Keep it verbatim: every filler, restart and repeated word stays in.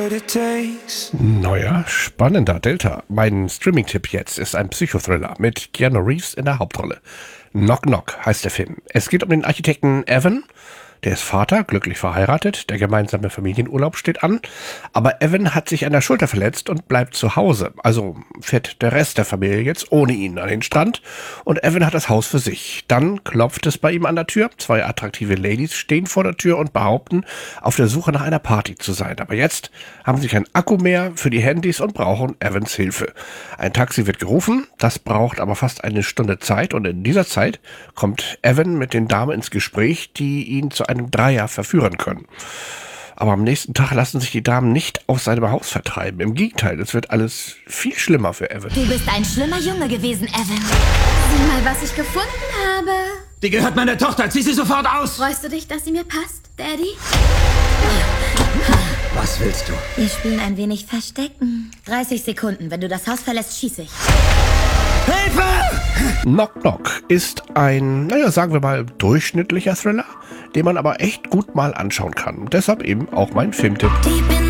what it takes. Neuer, spannender Delta. Mein Streaming-Tipp jetzt ist ein Psychothriller mit Keanu Reeves in der Hauptrolle. Knock Knock heißt der Film. Es geht um den Architekten Evan. Der ist Vater, glücklich verheiratet, der gemeinsame Familienurlaub steht an, aber Evan hat sich an der Schulter verletzt und bleibt zu Hause. Also fährt der Rest der Familie jetzt ohne ihn an den Strand und Evan hat das Haus für sich. Dann klopft es bei ihm an der Tür, zwei attraktive Ladies stehen vor der Tür und behaupten, auf der Suche nach einer Party zu sein. Aber jetzt haben sie keinen Akku mehr für die Handys und brauchen Evans Hilfe. Ein Taxi wird gerufen, das braucht aber fast eine Stunde Zeit und in dieser Zeit kommt Evan mit den Damen ins Gespräch, die ihn zu einem Dreier verführen können. Aber am nächsten Tag lassen sich die Damen nicht aus seinem Haus vertreiben. Im Gegenteil, es wird alles viel schlimmer für Evan. Du bist ein schlimmer Junge gewesen, Evan. Sieh mal, was ich gefunden habe. Die gehört meiner Tochter. Zieh sie sofort aus. Freust du dich, dass sie mir passt, Daddy? Was willst du? Wir spielen ein wenig Verstecken. dreißig Sekunden. Wenn du das Haus verlässt, schieße ich. Hilfe! Knock Knock ist ein, naja, sagen wir mal, durchschnittlicher Thriller, den man aber echt gut mal anschauen kann. Deshalb eben auch mein Filmtipp. Deep in